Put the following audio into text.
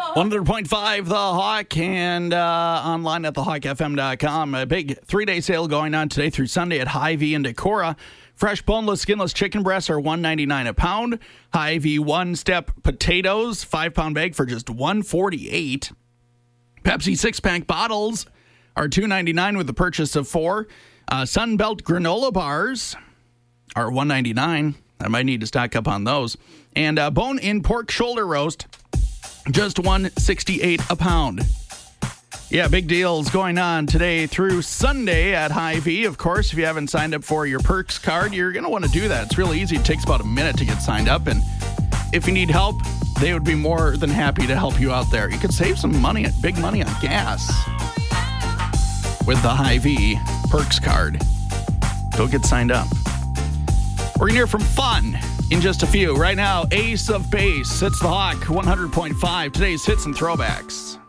100.5 The Hawk and online at thehawkfm.com. A big 3-day sale going on today through Sunday at Hy-Vee and Decorah. Fresh boneless, skinless chicken breasts are $1.99 a pound. Hy-Vee one-step potatoes, 5-pound bag for just $1.48. Pepsi 6-pack bottles are $2.99 with the purchase of 4. Sunbelt granola bars are $1.99. I might need to stock up on those. And bone-in pork shoulder roast, just $1.68 a pound. Yeah, big deals going on today through Sunday at Hy-Vee. Of course, if you haven't signed up for your Perks card, you're going to want to do that. It's really easy. It takes about a minute to get signed up. And if you need help, they would be more than happy to help you out there. You could save some money, big money on gas with the Hy-Vee Perks card. Go get signed up. We're going to hear from Fun in just a few. Right now, Ace of Base. It's the Hawk 100.5. Today's hits and throwbacks.